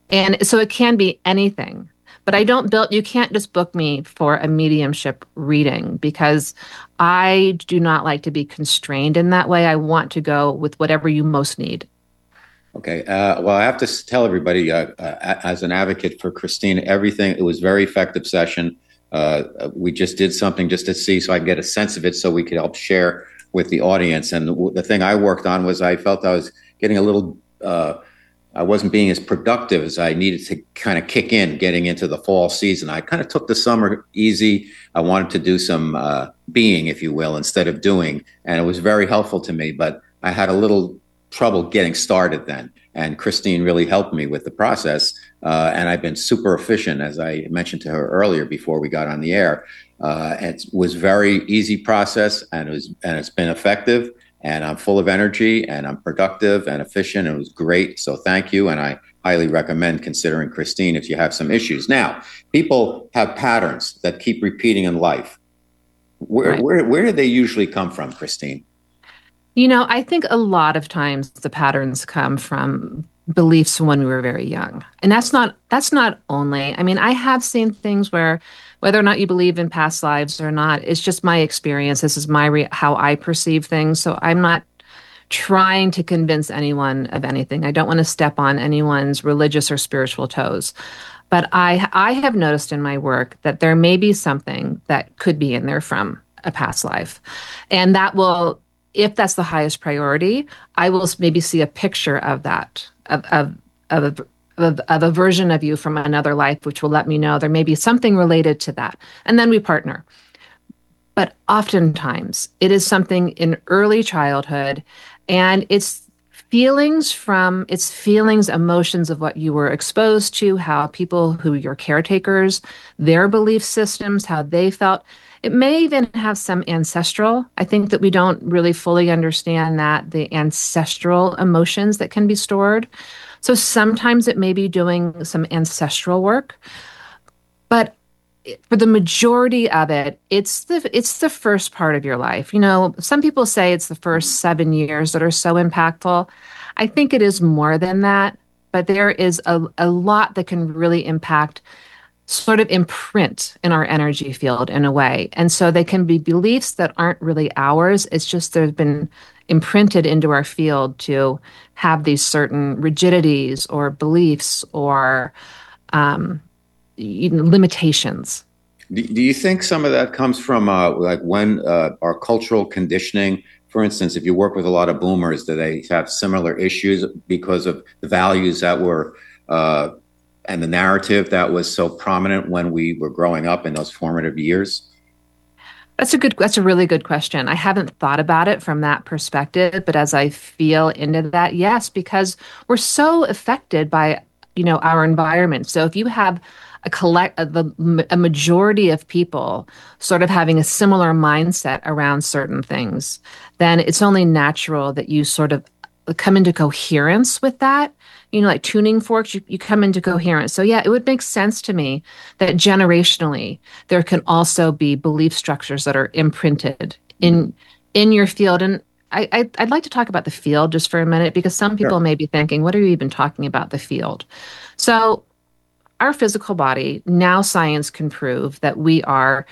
And so it can be anything. But you can't just book me for a mediumship reading because I do not like to be constrained in that way. I want to go with whatever you most need. Okay. Well, I have to tell everybody, as an advocate for Christine, everything, it was a very effective session. We just did something just to see so I can get a sense of it so we could help share with the audience. And the thing I worked on was I felt I was getting a little, I wasn't being as productive as I needed to kind of kick in getting into the fall season. I kind of took the summer easy. I wanted to do some being, if you will, instead of doing. And it was very helpful to me, but I had a little trouble getting started then. And Christine really helped me with the process. And I've been super efficient, as I mentioned to her earlier before we got on the air. It was very easy process, and it's been effective. And I'm full of energy, and I'm productive and efficient. It was great. So thank you. And I highly recommend considering Christine if you have some issues. Now, people have patterns that keep repeating in life. Right. Where do they usually come from, Christine? I think a lot of times the patterns come from beliefs when we were very young. And that's not only, I mean, I have seen things where whether or not you believe in past lives or not, it's just my experience. This is how I perceive things. So I'm not trying to convince anyone of anything. I don't want to step on anyone's religious or spiritual toes. But I have noticed in my work that there may be something that could be in there from a past life. And that will, if that's the highest priority, I will maybe see a picture of that, of a version of you from another life, which will let me know there may be something related to that. And then we partner. But oftentimes it is something in early childhood, and it's feelings, emotions of what you were exposed to, how people who your caretakers, their belief systems, how they felt. It may even have some ancestral. I think that we don't really fully understand that the ancestral emotions that can be stored. So sometimes it may be doing some ancestral work, but for the majority of it, it's the first part of your life. Some people say it's the first 7 years that are so impactful. I think it is more than that, but there is a lot that can really impact, sort of imprint in our energy field in a way. And so they can be beliefs that aren't really ours. It's just they've been imprinted into our field to have these certain rigidities or beliefs or um, limitations. Do you think some of that comes from like when our cultural conditioning? For instance, if you work with a lot of boomers, do they have similar issues because of the values that were uh, and the narrative that was so prominent when we were growing up in those formative years? That's a really good question. I haven't thought about it from that perspective, but as I feel into that, yes, because we're so affected by, our environment. So if you have a majority of people sort of having a similar mindset around certain things, then it's only natural that you sort of come into coherence with that. Like tuning forks, you come into coherence. So yeah, it would make sense to me that generationally there can also be belief structures that are imprinted in your field. And I'd like to talk about the field just for a minute because some people Sure. may be thinking, what are you even talking about the field? So our physical body, now science can prove that we are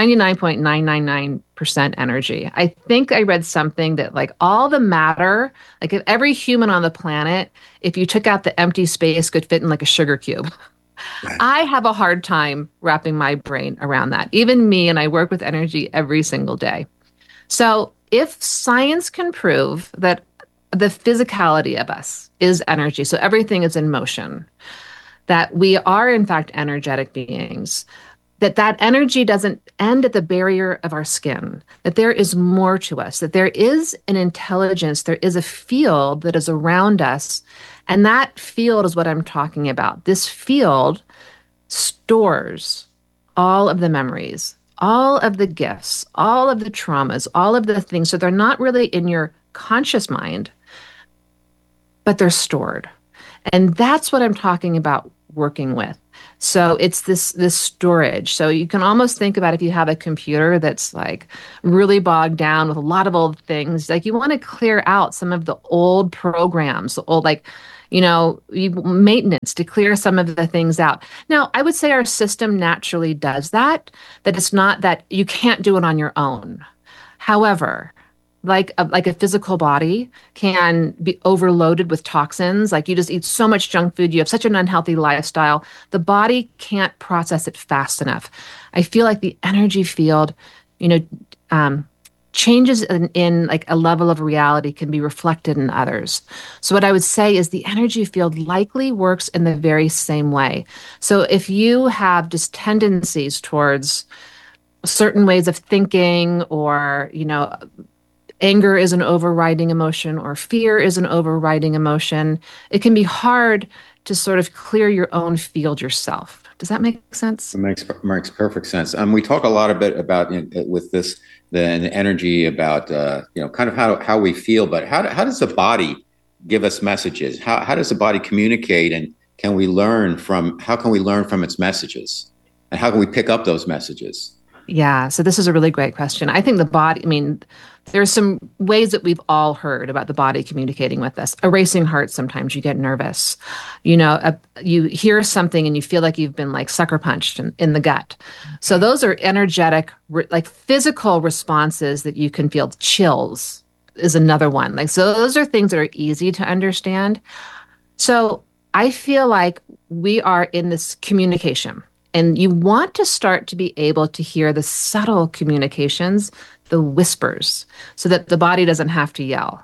99.999% energy. I think I read something that like all the matter, like if every human on the planet, if you took out the empty space, could fit in like a sugar cube. I have a hard time wrapping my brain around that. Even me, and I work with energy every single day. So if science can prove that the physicality of us is energy, so everything is in motion, that we are in fact energetic beings, that energy doesn't end at the barrier of our skin, that there is more to us, that there is an intelligence, there is a field that is around us. And that field is what I'm talking about. This field stores all of the memories, all of the gifts, all of the traumas, all of the things. So they're not really in your conscious mind, but they're stored. And that's what I'm talking about working with. So it's this storage. So you can almost think about if you have a computer that's like really bogged down with a lot of old things, like you want to clear out some of the old programs, the old like maintenance to clear some of the things out. Now, I would say our system naturally does that it's not that you can't do it on your own. However, like a physical body can be overloaded with toxins. Like you just eat so much junk food, you have such an unhealthy lifestyle, the body can't process it fast enough. I feel like the energy field, you know, changes in like a level of reality can be reflected in others. So what I would say is the energy field likely works in the very same way. So if you have just tendencies towards certain ways of thinking, or anger is an overriding emotion or fear is an overriding emotion, it can be hard to sort of clear your own field yourself. Does that make sense? It makes perfect sense. We talk a lot about with this the energy about kind of how we feel, but how does the body give us messages? How does the body communicate, and how can we learn from its messages, and how can we pick up those messages? Yeah, so this is a really great question. I think the body, there's some ways that we've all heard about the body communicating with us. A racing heart, sometimes you get nervous. You hear something and you feel like you've been like sucker punched in the gut. So those are energetic, like physical responses that you can feel. Chills is another one. So those are things that are easy to understand. So I feel like we are in this communication. And you want to start to be able to hear the subtle communications, the whispers, so that the body doesn't have to yell.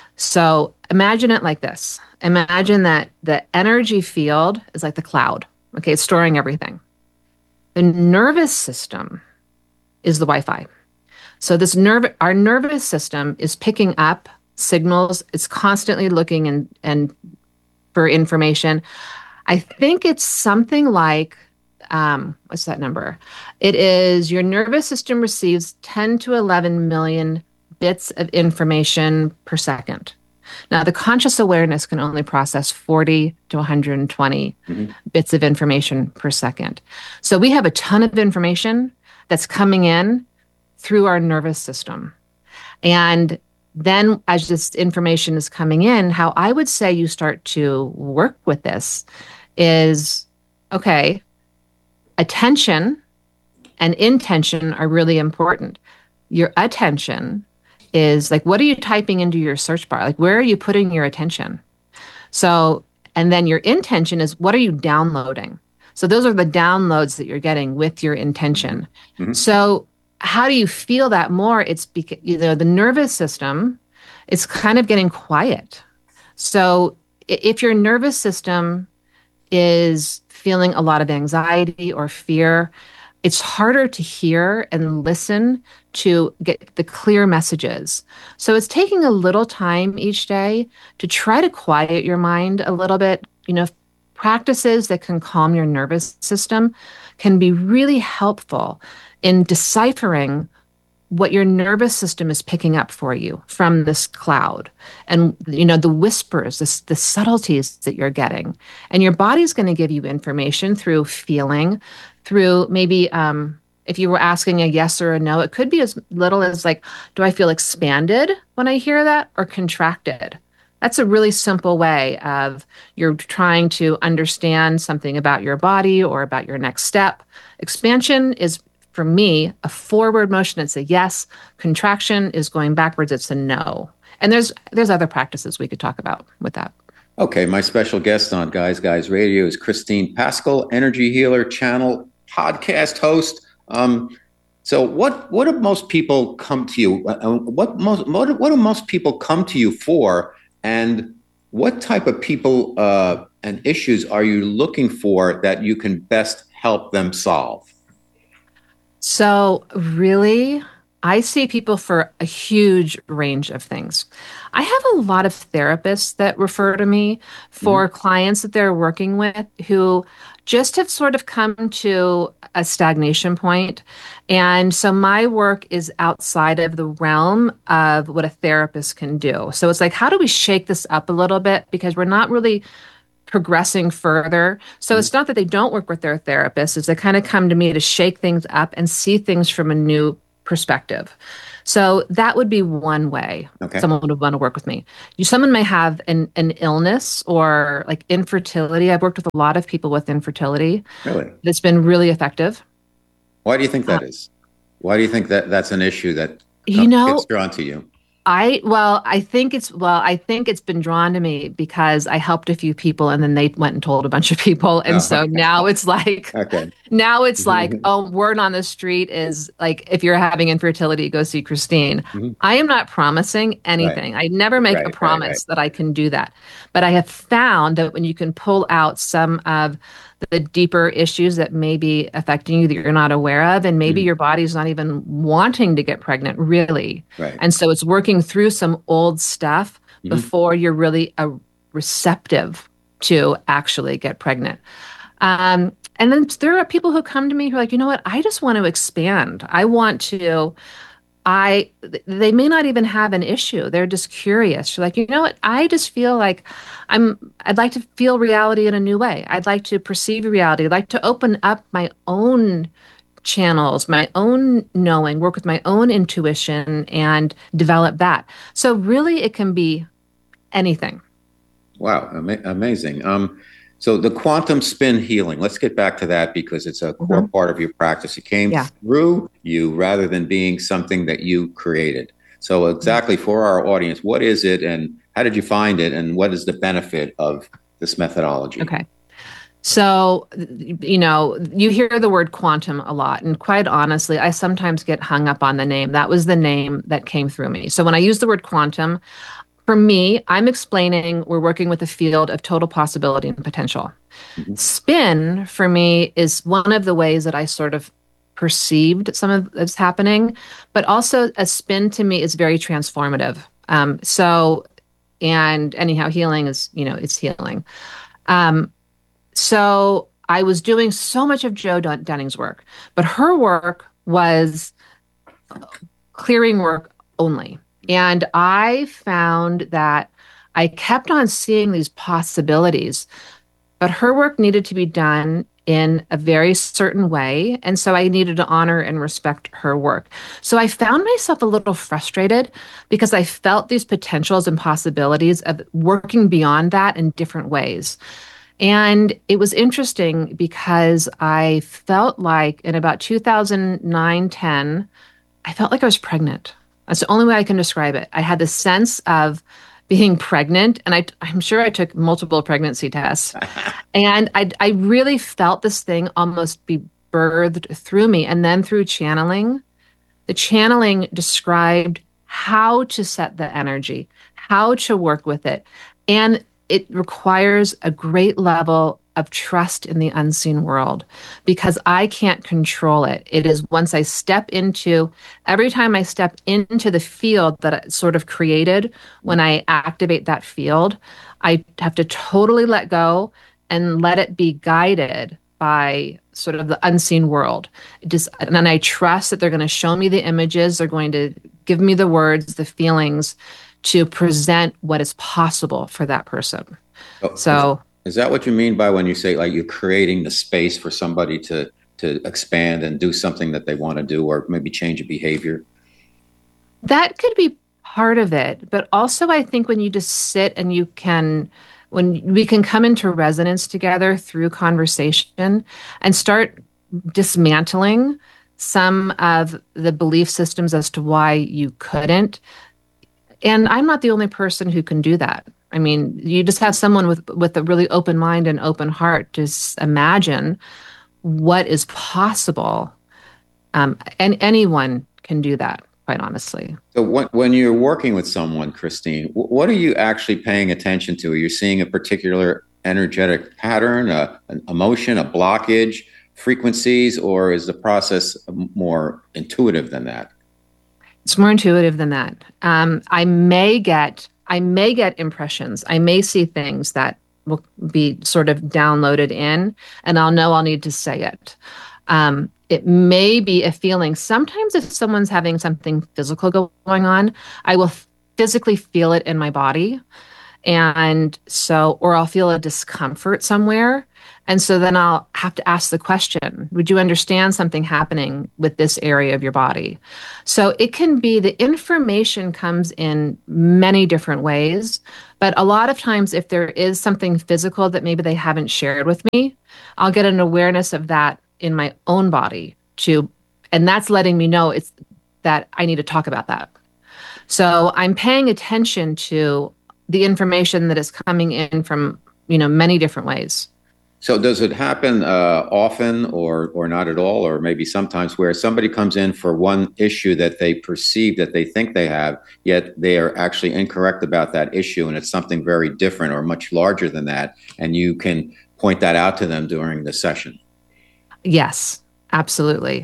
So imagine it like this. Imagine that the energy field is like the cloud. Okay, it's storing everything. The nervous system is the Wi-Fi. So our nervous system is picking up signals. It's constantly looking and for information. I think it's something like, what's that number? It is your nervous system receives 10 to 11 million bits of information per second. Now, the conscious awareness can only process 40 to 120 bits of information per second. So we have a ton of information that's coming in through our nervous system. And then as this information is coming in, how I would say you start to work with this is, okay, attention and intention are really important. Your attention is like, what are you typing into your search bar? Like, where are you putting your attention? So, and then your intention is, what are you downloading? So those are the downloads that you're getting with your intention. Mm-hmm. So how do you feel that more? It's because, the nervous system is kind of getting quiet. So if your nervous system is feeling a lot of anxiety or fear, it's harder to hear and listen to get the clear messages. So it's taking a little time each day to try to quiet your mind a little bit. Practices that can calm your nervous system can be really helpful in deciphering what your nervous system is picking up for you from this cloud, and the whispers, the subtleties that you're getting. And your body's going to give you information through feeling, through maybe if you were asking a yes or a no, it could be as little as like, do I feel expanded when I hear that, or contracted? That's a really simple way of you're trying to understand something about your body or about your next step. Expansion is, for me, a forward motion. It's a yes. Contraction is going backwards. It's a no. And there's other practices we could talk about with that. Okay, my special guest on Guys Radio is Christine Pascal, energy healer, channel, podcast host. So what do most people come to you? What do most people come to you for? And what type of people and issues are you looking for that you can best help them solve? So really, I see people for a huge range of things. I have a lot of therapists that refer to me for clients that they're working with who just have sort of come to a stagnation point. And so my work is outside of the realm of what a therapist can do. So it's like, how do we shake this up a little bit? Because we're not really progressing further. So it's not that they don't work with their therapist, it's they kind of come to me to shake things up and see things from a new perspective. So that would be one way Okay. someone would want to work with me. Someone may have an illness or like infertility. I've worked with a lot of people with infertility. Really? That's been really effective. Why do you think that is? Why do you think that that's an issue that You gets know, drawn to you? I think it's been drawn to me because I helped a few people and then they went and told a bunch of people. And Oh, so now it's okay. now it's like, oh, word on the street is like, if you're having infertility, go see Christine. Mhm. I am not promising Right, anything. I never make a right. promise that I can do that. But I have found that when you can pull out some of the deeper issues that may be affecting you that you're not aware of, and maybe Mhm. your body's not even wanting to get pregnant, really. Right. And so it's working through some old stuff Mhm. before you're really receptive to actually get pregnant. And then there are people who come to me who are like, you know what, I just want to expand. I want to, I, they may not even have an issue. They're just curious. You're like, you know what, I just feel like I'd like to feel reality in a new way. I'd like to perceive reality. I'd like to open up my own channels, my own knowing, work with my own intuition and develop that. So really it can be anything. Wow, amazing. So the quantum spin healing, let's get back to that because it's a core Mhm. part of your practice. It came Yeah. through you rather than being something that you created. So exactly for our audience, what is it and how did you find it and what is the benefit of this methodology? Okay. So, you hear the word quantum a lot. And quite honestly, I sometimes get hung up on the name. That was the name that came through me. So when I use the word quantum, for me, I'm explaining we're working with a field of total possibility and potential. Mhm. Spin for me is one of the ways that I sort of perceived some of this happening, but also a spin to me is very transformative. And anyhow, healing is, it's healing. Um, so I was doing so much of Jo Dunning's work, but her work was clearing work only. And I found that I kept on seeing these possibilities, but her work needed to be done in a very certain way. And so I needed to honor and respect her work. So I found myself a little frustrated because I felt these potentials and possibilities of working beyond that in different ways. And it was interesting because I felt like in about 2009, 10, I felt like I was pregnant. That's the only way I can describe it. I had the sense of being pregnant, and I'm sure I took multiple pregnancy tests. And I really felt this thing almost be birthed through me. And then through channeling, the channeling described how to set the energy, how to work with it. And it requires a great level of trust in the unseen world because I can't control it. It is once I step into, every time I step into the field that I sort of created, when I activate that field, I have to totally let go and let it be guided by sort of the unseen world. And then I trust that they're going to show me the images, they're going to give me the words, the feelings to present what is possible for that person. Oh, So is that what you mean by when you say like you're creating the space for somebody to expand and do something that they want to do or maybe change a behavior? that could be part of it. But also, I think when you just sit and when we can come into resonance together through conversation and start dismantling some of the belief systems as to why you couldn't. And I'm not the only person who can do that. I mean, you just have someone with a really open mind and open heart to imagine what is possible. And anyone can do that, quite honestly. So when you're working with someone, Christine, what are you actually paying attention to? Are you seeing a particular energetic pattern, an emotion, a blockage, frequencies, or is the process more intuitive than that? It's more intuitive than that. I may get impressions. I may see things that will be sort of downloaded in, and I'll know I'll need to say it. It may be a feeling. Sometimes, if someone's having something physical going on, I will physically feel it in my body. And so, or I'll feel a discomfort somewhere. And so then I'll have to ask the question, would you understand something happening with this area of your body? So it can be the information comes in many different ways. But a lot of times, if there is something physical that maybe they haven't shared with me, I'll get an awareness of that in my own body too. And that's letting me know it's that I need to talk about that. So I'm paying attention to the information that is coming in from, many different ways. So does it happen often or not at all, or maybe sometimes where somebody comes in for one issue that they perceive that they think they have, yet they are actually incorrect about that issue and it's something very different or much larger than that, and you can point that out to them during the session? Yes, absolutely.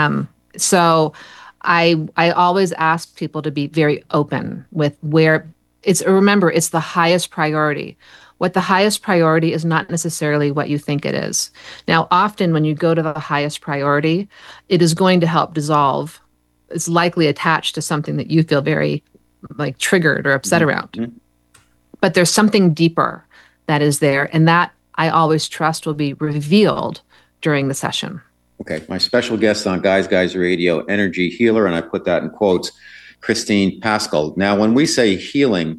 So I always ask people to be very open with where remember, it's the highest priority. What the highest priority is not necessarily what you think it is. Now, often when you go to the highest priority, it is going to help dissolve. It's likely attached to something that you feel very like triggered or upset around. Mm-hmm. But there's something deeper that is there, and that I always trust will be revealed during the session. Okay, my special guest on Guys Radio, energy healer, and I put that in quotes, Christine Pascal. Now, when we say healing,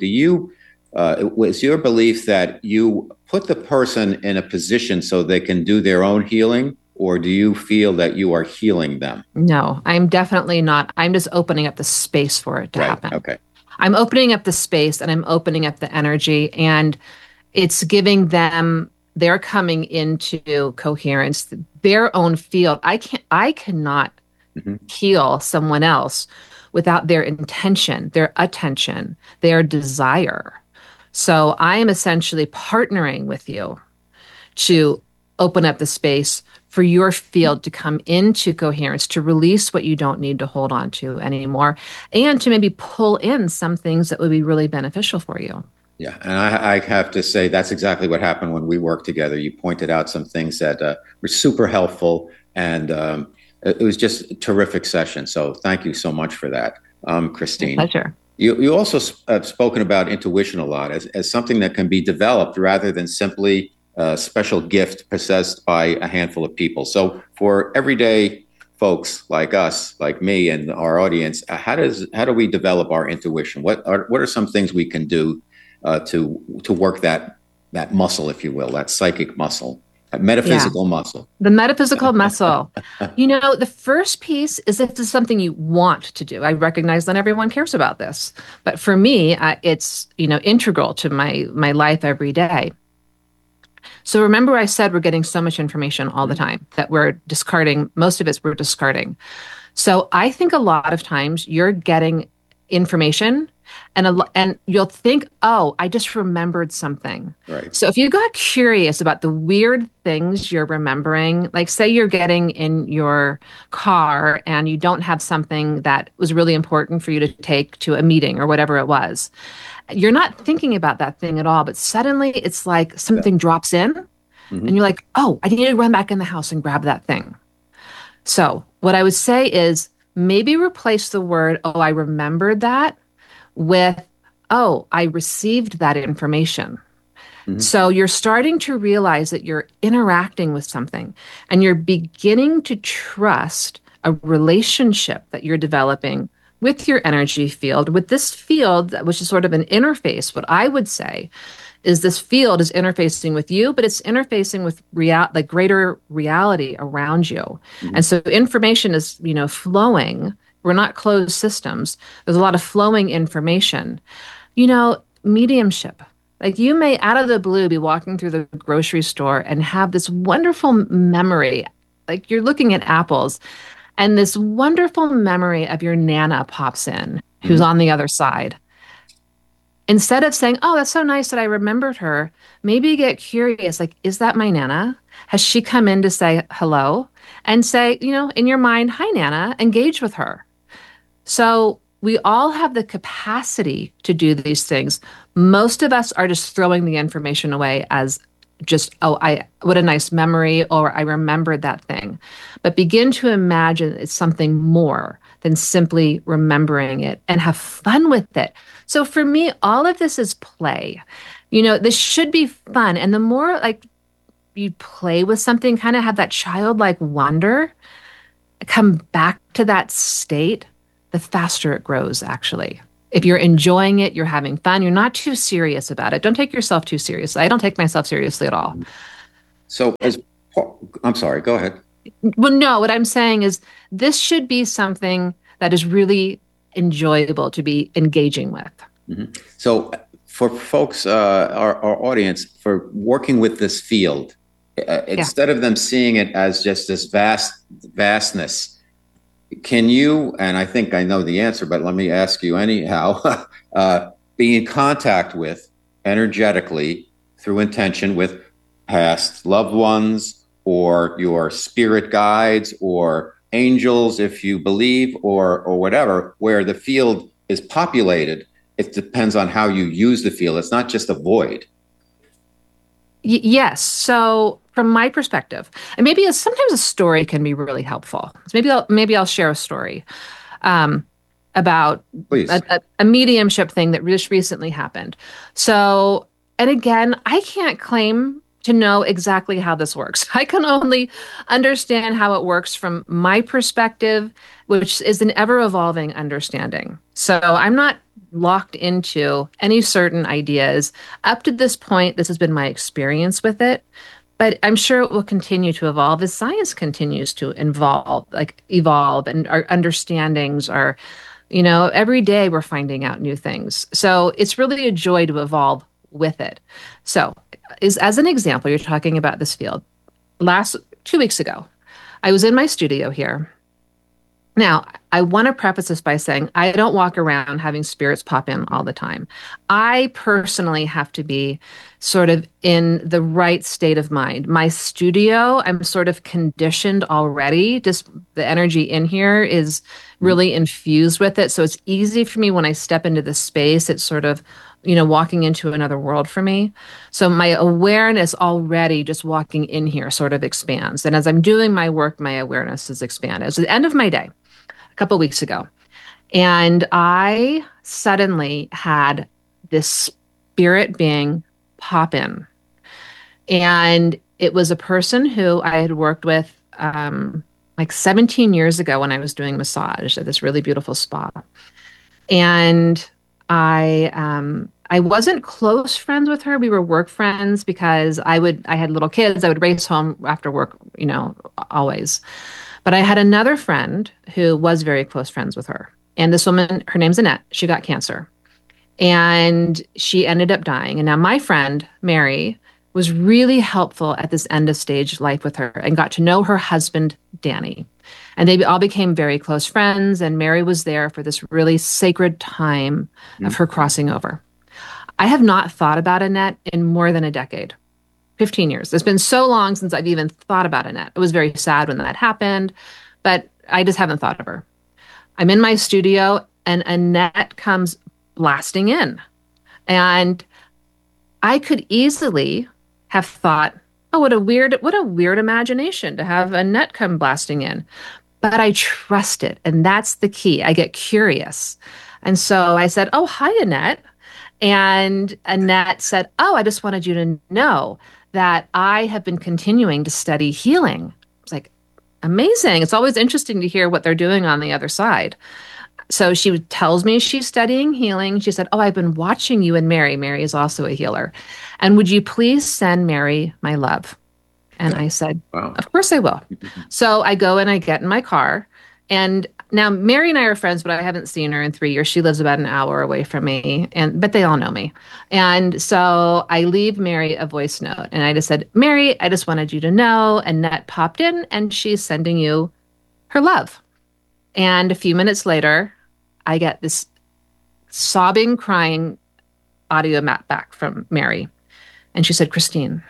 was your belief that you put the person in a position so they can do their own healing, or do you feel that you are healing them? No, I'm definitely not. I'm just opening up the space for it to happen. Okay. I'm opening up the space and I'm opening up the energy, and it's giving them, they're coming into coherence, their own field. I cannot heal someone else without their intention, their attention, their desire. So I am essentially partnering with you to open up the space for your field to come into coherence, to release what you don't need to hold on to anymore, and to maybe pull in some things that would be really beneficial for you. Yeah, and I have to say that's exactly what happened when we worked together. You pointed out some things that were super helpful, and it was just a terrific session. So thank you so much for that, Christine. My pleasure. You also have spoken about intuition a lot as something that can be developed rather than simply a special gift possessed by a handful of people. So for everyday folks like us, like me and our audience, how do we develop our intuition? What are some things we can do to work that muscle, if you will, that psychic muscle? Metaphysical muscle. The metaphysical muscle. The first piece is if this is something you want to do. I recognize not everyone cares about this, but for me, it's integral to my life every day. So remember, I said we're getting so much information all the time that we're discarding. Most of it we're discarding. So I think a lot of times you're getting information and you'll think, oh, I just remembered something. Right. So if you got curious about the weird things you're remembering, like say you're getting in your car and you don't have something that was really important for you to take to a meeting or whatever it was, you're not thinking about that thing at all, but suddenly it's like something drops in and you're like, oh, I need to run back in the house and grab that thing. So what I would say is maybe replace the word, oh, I remembered that, with, oh, I received that information. So you're starting to realize that you're interacting with something and you're beginning to trust a relationship that you're developing with your energy field, with this field, which is sort of an interface. What I would say is this field is interfacing with you, but it's interfacing with greater reality around you. And so information is, flowing. We're not closed systems. There's a lot of flowing information. Mediumship. Like you may out of the blue be walking through the grocery store and have this wonderful memory. Like you're looking at apples and this wonderful memory of your Nana pops in, who's on the other side. Instead of saying, oh, that's so nice that I remembered her, maybe get curious, like, is that my Nana? Has she come in to say hello? And say, in your mind, hi, Nana, engage with her. So we all have the capacity to do these things. Most of us are just throwing the information away as just, oh, what a nice memory, or I remembered that thing. But begin to imagine it's something more than simply remembering it and have fun with it. So for me, all of this is play. This should be fun. And the more like you play with something, kind of have that childlike wonder, come back to that state, the faster it grows, actually. If you're enjoying it, you're having fun, you're not too serious about it. Don't take yourself too seriously. I don't take myself seriously at all. So, I'm sorry, go ahead. Well, no, what I'm saying is this should be something that is really enjoyable to be engaging with. Mm-hmm. So, for folks, our audience, for working with this field, instead of them seeing it as just this vastness, can you, and I think I know the answer, but let me ask you anyhow, be in contact with, energetically, through intention, with past loved ones, or your spirit guides, or angels, if you believe, or whatever, where the field is populated. It depends on how you use the field. It's not just a void. Yes. So from my perspective, and maybe sometimes a story can be really helpful. So maybe I'll share a story about a mediumship thing that just recently happened. So, and again, I can't claim to know exactly how this works. I can only understand how it works from my perspective, which is an ever-evolving understanding. So I'm not locked into any certain ideas. Up to this point, this has been my experience with it, but I'm sure it will continue to evolve as science continues to evolve, and our understandings are, every day we're finding out new things. So it's really a joy to evolve with it. So as an example, you're talking about this field. 2 weeks ago, I was in my studio here. Now, I want to preface this by saying I don't walk around having spirits pop in all the time. I personally have to be sort of in the right state of mind. My studio, I'm sort of conditioned already. Just the energy in here is really infused with it. So it's easy for me when I step into the space. It's sort of, walking into another world for me. So my awareness already just walking in here sort of expands. And as I'm doing my work, my awareness is expanded. It's the end of my day, a couple of weeks ago. And I suddenly had this spirit being pop in. And it was a person who I had worked with like 17 years ago when I was doing massage at this really beautiful spa. And I wasn't close friends with her. We were work friends because I had little kids. I would race home after work, always. But I had another friend who was very close friends with her. And this woman, her name's Annette. She got cancer. And she ended up dying. And now my friend, Mary, was really helpful at this end of stage life with her and got to know her husband, Danny. And they all became very close friends. And Mary was there for this really sacred time of her crossing over. I have not thought about Annette in more than a decade, 15 years. It's been so long since I've even thought about Annette. It was very sad when that happened, but I just haven't thought of her. I'm in my studio and Annette comes blasting in. And I could easily have thought, oh, what a weird imagination to have Annette come blasting in. But I trust it. And that's the key. I get curious. And so I said, oh, hi, Annette. And Annette said, oh, I just wanted you to know that I have been continuing to study healing. It's like, amazing. It's always interesting to hear what they're doing on the other side. So she tells me she's studying healing. She said, oh, I've been watching you and Mary. Mary is also a healer. And would you please send Mary my love? And I said, wow. Of course I will. So I go and I get in my car. And now Mary and I are friends, but I haven't seen her in 3 years. She lives about an hour away from me, but they all know me. And so I leave Mary a voice note. And I just said, Mary, I just wanted you to know. Annette popped in and she's sending you her love. And a few minutes later, I get this sobbing, crying audio map back from Mary. And she said, Christine,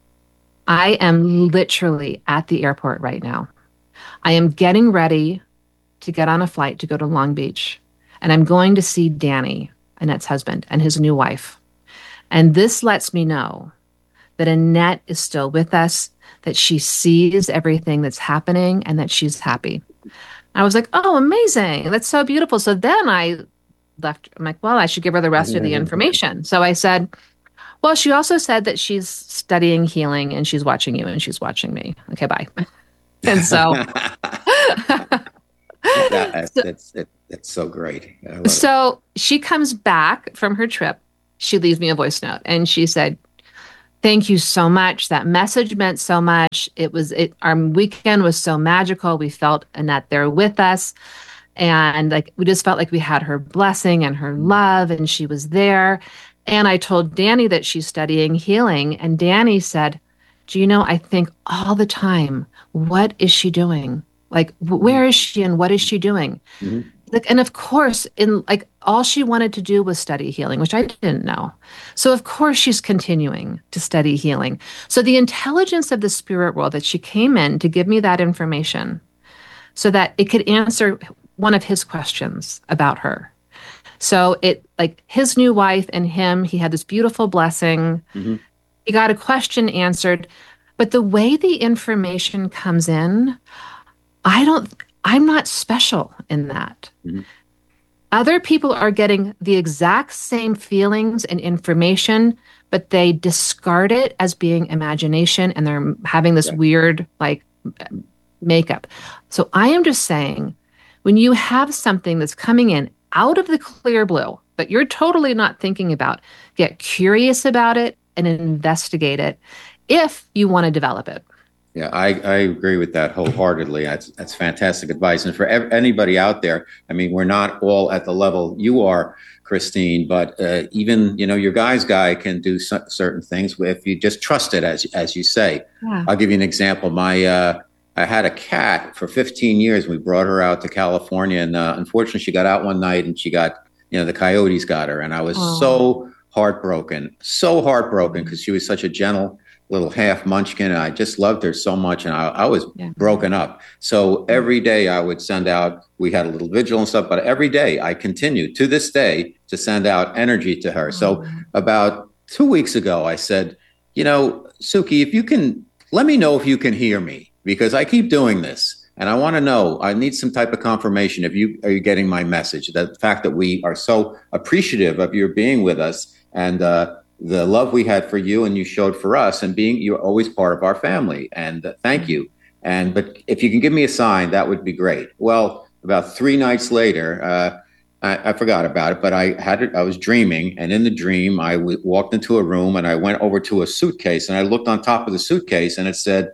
I am literally at the airport right now. I am getting ready to get on a flight to go to Long Beach. And I'm going to see Danny, Annette's husband, and his new wife. And this lets me know that Annette is still with us, that she sees everything that's happening, and that she's happy. I was like, oh, amazing. That's so beautiful. So then I left. I'm like, well, I should give her the rest of the information. So I said, well, she also said that she's studying healing and she's watching you and she's watching me. Okay, bye. And so, so, That's so great. I love it. so she comes back from her trip. She leaves me a voice note and she said, thank you so much. That message meant so much. Our weekend was so magical. We felt Annette there with us. And like we just felt like we had her blessing and her love, and she was there. And I told Danny that she's studying healing. And Danny said, do you know, I think all the time, what is she doing? Like, where is she and what is she doing? Mhm. Like, and of course, in like all she wanted to do was study healing, which I didn't know. So of course she's continuing to study healing. So the intelligence of the spirit world that she came in to give me that information so that it could answer one of his questions about her. So it like his new wife and him, he had this beautiful blessing. Mhm. He got a question answered, but the way the information comes in, I'm not special in that. Mhm. Other people are getting the exact same feelings and information, but they discard it as being imagination and they're having this Yeah. weird like makeup. So I am just saying, when you have something that's coming in out of the clear blue that you're totally not thinking about, get curious about it and investigate it if you want to develop it. Yeah, I agree with that wholeheartedly. That's fantastic advice. And for anybody out there, I mean, we're not all at the level you are, Christine, but even, your guy's guy can do certain things if you just trust it, as you say. Yeah. I'll give you an example. I had a cat for 15 years. We brought her out to California, and unfortunately, she got out one night and she got, the coyotes got her. And I was so heartbroken because she was such a gentle little half munchkin. And I just loved her so much. And I was broken up. So every day I would send out, we had a little vigil and stuff, but every day I continued to this day to send out energy to her. So about 2 weeks ago, I said, Suki, if you can, let me know if you can hear me, because I keep doing this. And I want to know, I need some type of confirmation are you getting my message? The fact that we are so appreciative of your being with us and the love we had for you and you showed for us, and you're always part of our family. And thank you. But if you can give me a sign, that would be great. Well, about 3 nights later, I forgot about it, but I was dreaming, and in the dream, I walked into a room and I went over to a suitcase and I looked on top of the suitcase and it said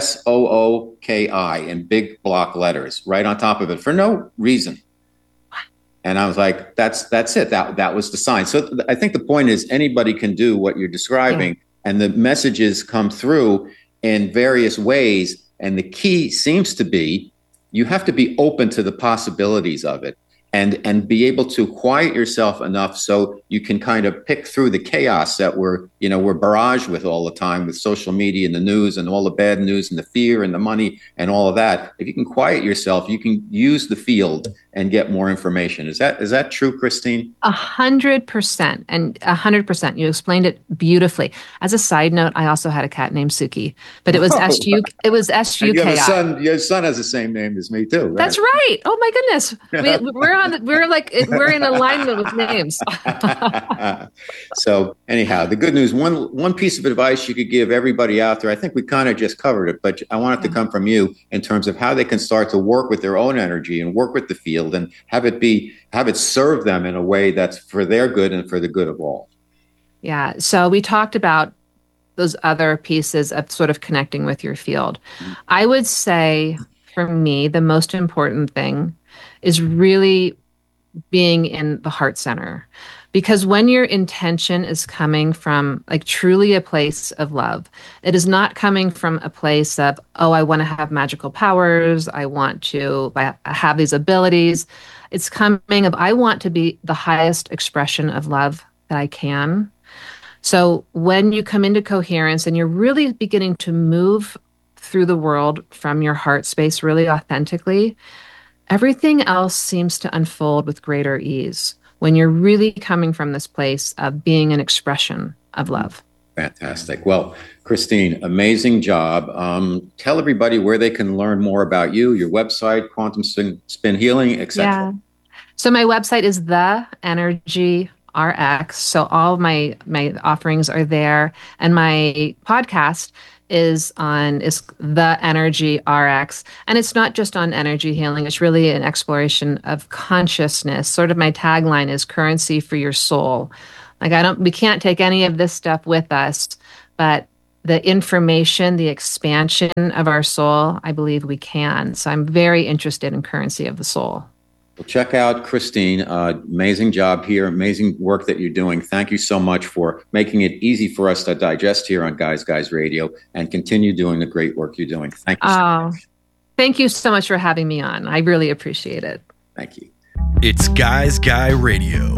SOOKI in big block letters right on top of it for no reason. And I was like, that's it. That was the sign. So I think the point is anybody can do what you're describing, and the messages come through in various ways. And the key seems to be you have to be open to the possibilities of it and be able to quiet yourself enough so you can kind of pick through the chaos that we're barraged with all the time with social media and the news and all the bad news and the fear and the money and all of that. If you can quiet yourself, you can use the field and get more information. Is that true, Christine? 100%. And 100%. You explained it beautifully. As a side note, I also had a cat named Suki, but it was SUKI. Your son has the same name as me too, right? That's right. Oh my goodness. We're in alignment with names. So anyhow, the good news, one piece of advice you could give everybody out there, I think we kind of just covered it, but I want it to come from you in terms of how they can start to work with their own energy and work with the field and have it serve them in a way that's for their good and for the good of all. Yeah. So we talked about those other pieces of sort of connecting with your field. I would say for me, the most important thing is really being in the heart center. Because when your intention is coming from like truly a place of love, it is not coming from a place of, oh, I want to have magical powers. I want to have these abilities. It's coming of, I want to be the highest expression of love that I can. So when you come into coherence and you're really beginning to move through the world from your heart space really authentically, everything else seems to unfold with greater ease when you're really coming from this place of being an expression of love. Fantastic. Well, Christine, amazing job. Tell everybody where they can learn more about you, your website, Quantum Spin Healing, etc. Yeah. So my website is The Energy RX. So all my offerings are there, and my podcast is The Energy RX, and it's not just on energy healing. It's really an exploration of consciousness. Sort of my tagline is currency for your soul. Like we can't take any of this stuff with us, but the information, the expansion of our soul, I believe we can. So I'm very interested in currency of the soul. Well, check out Christine. Amazing job here. Amazing work that you're doing. Thank you so much for making it easy for us to digest here on Guys Radio, and continue doing the great work you're doing. Thank you so much. Thank you so much for having me on. I really appreciate it. Thank you. It's Guys Guy Radio.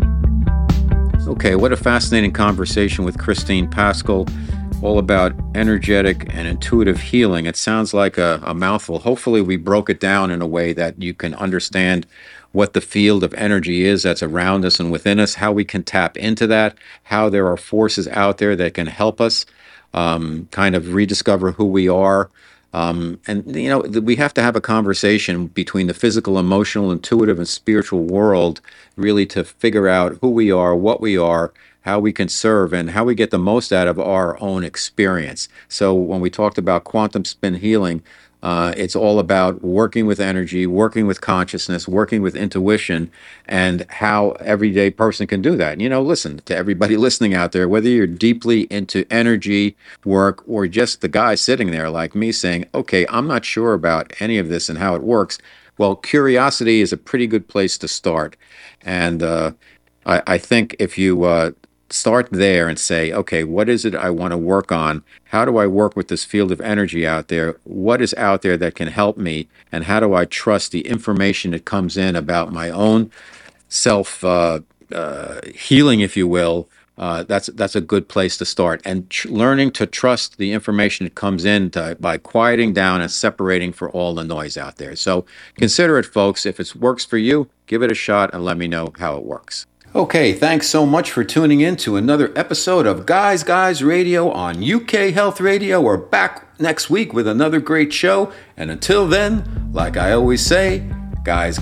Okay, what a fascinating conversation with Christine Pascal, all about energetic and intuitive healing. It sounds like a mouthful. Hopefully we broke it down in a way that you can understand what the field of energy is that's around us and within us, how we can tap into that, how there are forces out there that can help us kind of rediscover who we are. And, you know, we have to have a conversation between the physical, emotional, intuitive, and spiritual world really to figure out who we are, what we are, how we can serve, and how we get the most out of our own experience. So when we talked about quantum spin healing, it's all about working with energy, working with consciousness, working with intuition, and how everyday person can do that. And, you know, listen, to everybody listening out there, whether you're deeply into energy work or just the guy sitting there like me saying, okay, I'm not sure about any of this and how it works. Well, curiosity is a pretty good place to start. And I think if you start there and say, okay, what is it I want to work on? How do I work with this field of energy out there? What is out there that can help me? And how do I trust the information that comes in about my own self healing, if you will? That's a good place to start. And learning to trust the information that comes in by quieting down and separating for all the noise out there. So consider it, folks. If it works for you, give it a shot and let me know how it works. Okay, thanks so much for tuning in to another episode of Guys Radio on UK Health Radio. We're back next week with another great show. And until then, like I always say, guys,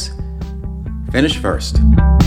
finish first.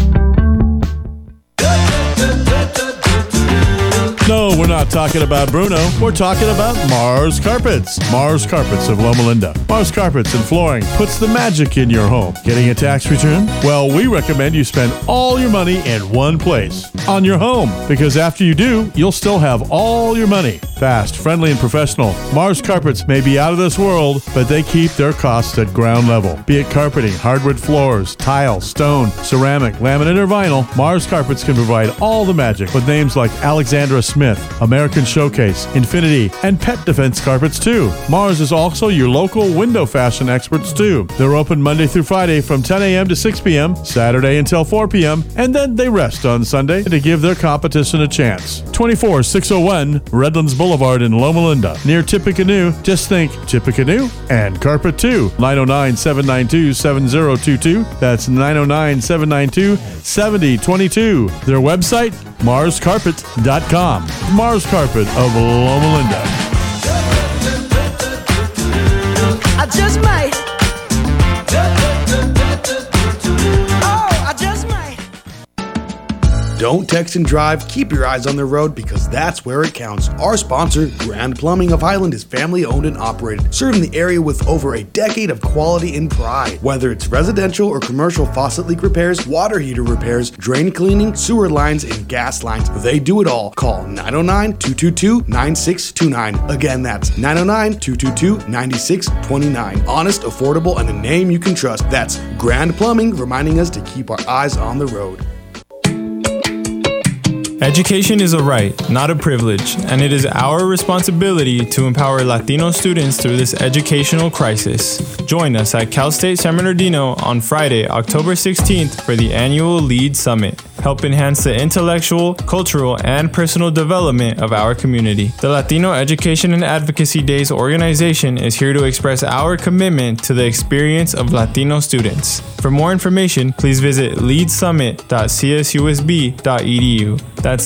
No, we're not talking about Bruno. We're talking about Mars Carpets. Mars Carpets of Loma Linda. Mars Carpets and Flooring puts the magic in your home. Getting a tax return? Well, we recommend you spend all your money in one place, on your home. Because after you do, you'll still have all your money. Fast, friendly, and professional. Mars Carpets may be out of this world, but they keep their costs at ground level. Be it carpeting, hardwood floors, tile, stone, ceramic, laminate, or vinyl, Mars Carpets can provide all the magic with names like Alexandra Smith, American Showcase, Infinity, and Pet Defense Carpets too. Mars is also your local window fashion experts too. They're open Monday through Friday from 10 a.m. to 6 p.m., Saturday until 4 p.m., and then they rest on Sunday to give their competition a chance. 24601 Redlands Boulevard in Loma Linda, near Tippecanoe. Just think Tippecanoe and Carpet 2. 909-792-7022. That's 909-792-7022. Their website, marscarpet.com. Mars Carpet of Loma Linda. I just might. Oh, I just might. Don't text and drive. Keep your eyes on the road because that's where it counts. Our sponsor, Grand Plumbing of Highland, is family owned and operated, serving the area with over a decade of quality and pride. Whether it's residential or commercial faucet leak repairs, water heater repairs, drain cleaning, sewer lines, and gas lines, they do it all. Call 909-222-9629. Again, that's 909-222-9629. Honest, affordable, and a name you can trust. That's Grand Plumbing, reminding us to keep our eyes on the road. Education is a right, not a privilege, and it is our responsibility to empower Latino students through this educational crisis. Join us at Cal State San Bernardino on Friday, October 16th for the annual LEAD Summit. Help enhance the intellectual, cultural, and personal development of our community. The Latino Education and Advocacy Days organization is here to express our commitment to the experience of Latino students. For more information, please visit leadsummit.csusb.edu. That's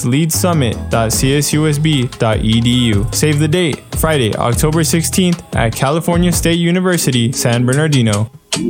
leadsummit.csusb.edu. Save the date, Friday, October 16th at California State University, San Bernardino.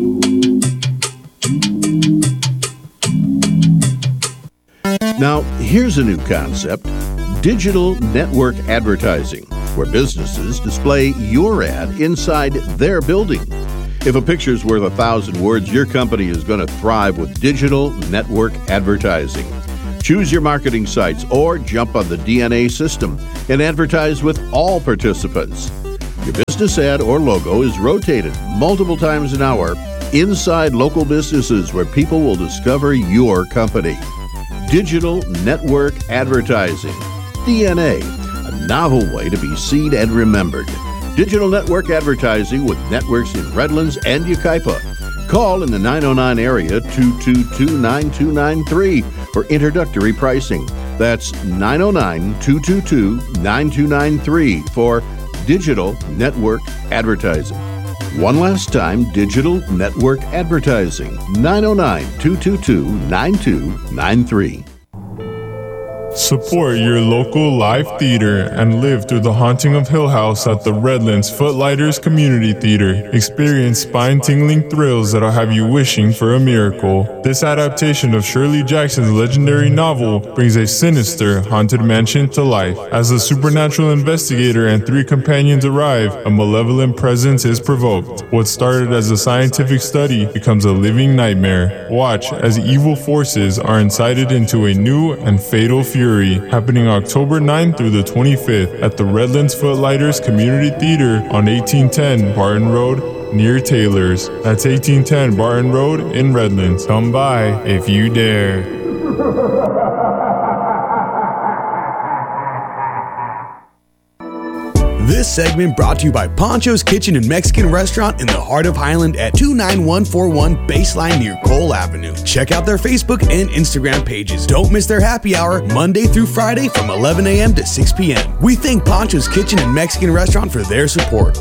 Now, here's a new concept: digital network advertising, where businesses display your ad inside their building. If a picture's worth 1,000 words, your company is going to thrive with digital network advertising. Choose your marketing sites or jump on the DNA system and advertise with all participants. Your business ad or logo is rotated multiple times an hour inside local businesses where people will discover your company. Digital network advertising. DNA, a novel way to be seen and remembered. Digital network advertising with networks in Redlands and Yucaipa. Call in the 909 area 222-9293 for introductory pricing. That's 909-222-9293 for digital network advertising. One last time, digital network advertising, 909-222-9293. Support your local live theater and live through The Haunting of Hill House at the Redlands Footlighters Community Theater. Experience spine-tingling thrills that'll have you wishing for a miracle. This adaptation of Shirley Jackson's legendary novel brings a sinister, haunted mansion to life. As a supernatural investigator and 3 companions arrive, a malevolent presence is provoked. What started as a scientific study becomes a living nightmare. Watch as evil forces are incited into a new and fatal fury. Happening October 9th through the 25th at the Redlands Footlighters Community Theater on 1810 Barton Road near Taylor's. That's 1810 Barton Road in Redlands. Come by if you dare. This segment brought to you by Poncho's Kitchen and Mexican Restaurant in the heart of Highland at 29141 Baseline near Cole Avenue. Check out their Facebook and Instagram pages. Don't miss their happy hour Monday through Friday from 11 a.m. to 6 p.m. We thank Poncho's Kitchen and Mexican Restaurant for their support.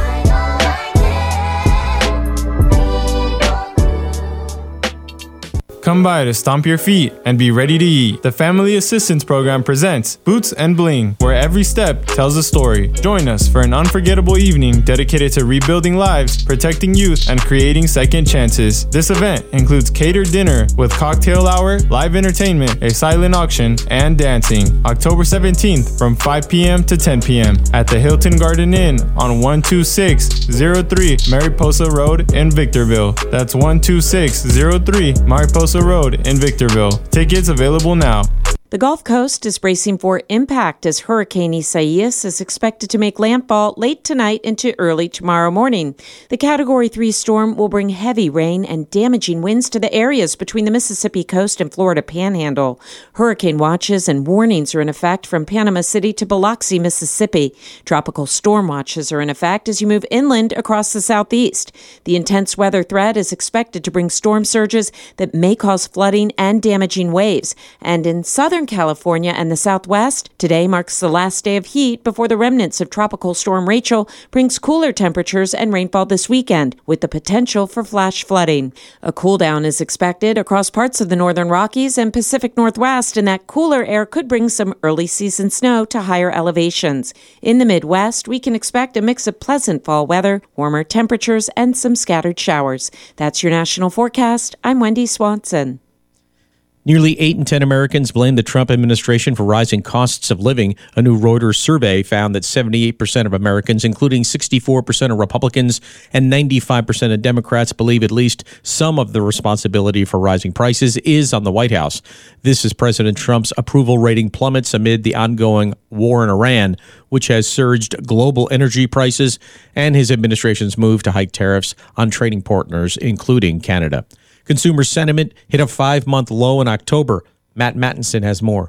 Come by to stomp your feet and be ready to eat. The Family Assistance Program presents Boots and Bling, where every step tells a story. Join us for an unforgettable evening dedicated to rebuilding lives, protecting youth, and creating second chances. This event includes catered dinner with cocktail hour, live entertainment, a silent auction, and dancing. October 17th from 5 p.m. to 10 p.m. at the Hilton Garden Inn on 12603 Mariposa Road in Victorville. That's 12603 Mariposa Road in Victorville. Tickets available now. The Gulf Coast is bracing for impact as Hurricane Isaias is expected to make landfall late tonight into early tomorrow morning. The Category 3 storm will bring heavy rain and damaging winds to the areas between the Mississippi coast and Florida Panhandle. Hurricane watches and warnings are in effect from Panama City to Biloxi, Mississippi. Tropical storm watches are in effect as you move inland across the southeast. The intense weather threat is expected to bring storm surges that may cause flooding and damaging waves. And in Southern California and the Southwest, today marks the last day of heat before the remnants of Tropical Storm Rachel brings cooler temperatures and rainfall this weekend, with the potential for flash flooding. A cool down is expected across parts of the northern Rockies and Pacific Northwest, and that cooler air could bring some early season snow to higher elevations. In the Midwest, we can expect a mix of pleasant fall weather, warmer temperatures, and some scattered showers. That's your national forecast. I'm Wendy Swanson. Nearly 8 in 10 Americans blame the Trump administration for rising costs of living. A new Reuters survey found that 78% of Americans, including 64% of Republicans and 95% of Democrats, believe at least some of the responsibility for rising prices is on the White House. This is President Trump's approval rating plummets amid the ongoing war in Iran, which has surged global energy prices, and his administration's move to hike tariffs on trading partners, including Canada. Consumer sentiment hit a 5-month low in October. Matt Mattinson has more.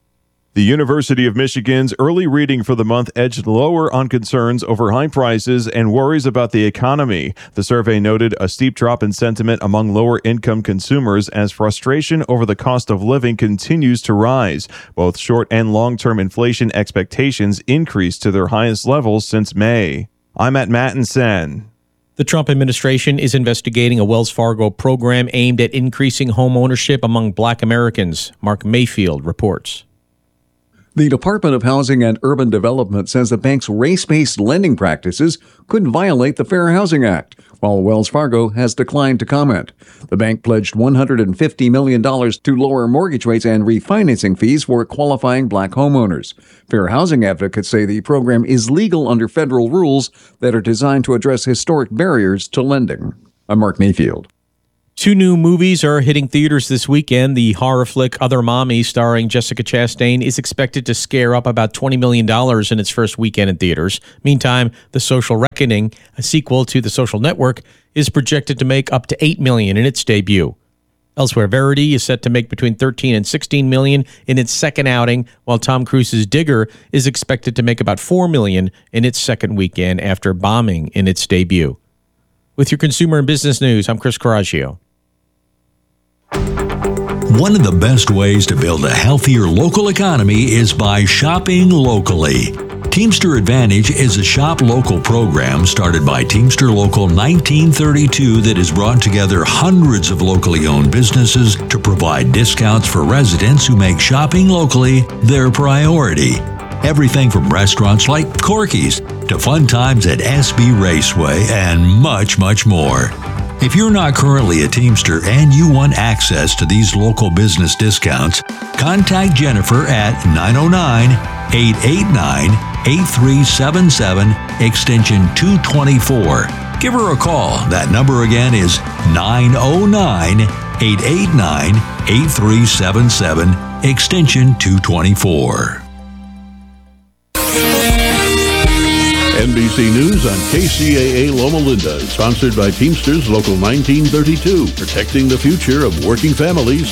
The University of Michigan's early reading for the month edged lower on concerns over high prices and worries about the economy. The survey noted a steep drop in sentiment among lower-income consumers as frustration over the cost of living continues to rise. Both short- and long-term inflation expectations increased to their highest levels since May. I'm Matt Mattinson. The Trump administration is investigating a Wells Fargo program aimed at increasing home ownership among Black Americans. Mark Mayfield reports. The Department of Housing and Urban Development says the bank's race-based lending practices could violate the Fair Housing Act, while Wells Fargo has declined to comment. The bank pledged $150 million to lower mortgage rates and refinancing fees for qualifying black homeowners. Fair housing advocates say the program is legal under federal rules that are designed to address historic barriers to lending. I'm Mark Mayfield. 2 new movies are hitting theaters this weekend. The horror flick Other Mommy, starring Jessica Chastain, is expected to scare up about $20 million in its first weekend in theaters. Meantime, The Social Reckoning, a sequel to The Social Network, is projected to make up to $8 million in its debut. Elsewhere, Verity is set to make between $13 and $16 million in its second outing, while Tom Cruise's Digger is expected to make about $4 million in its second weekend after bombing in its debut. With your consumer and business news, I'm Chris Coraggio. One of the best ways to build a healthier local economy is by shopping locally. Teamster Advantage is a shop local program started by Teamster Local 1932 that has brought together hundreds of locally owned businesses to provide discounts for residents who make shopping locally their priority. Everything from restaurants like Corky's to fun times at SB Raceway and much, much more. If you're not currently a Teamster and you want access to these local business discounts, contact Jennifer at 909-889-8377, extension 224. Give her a call. That number again is 909-889-8377, extension 224. NBC News on KCAA Loma Linda is sponsored by Teamsters Local 1932, protecting the future of working families.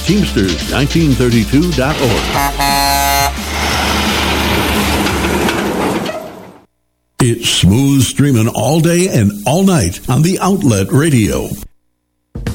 Teamsters1932.org. It's smooth streaming all day and all night on the Outlet Radio.